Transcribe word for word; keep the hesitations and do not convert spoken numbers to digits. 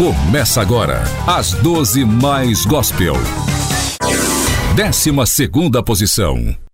Começa agora, as doze mais gospel. Décima segunda posição.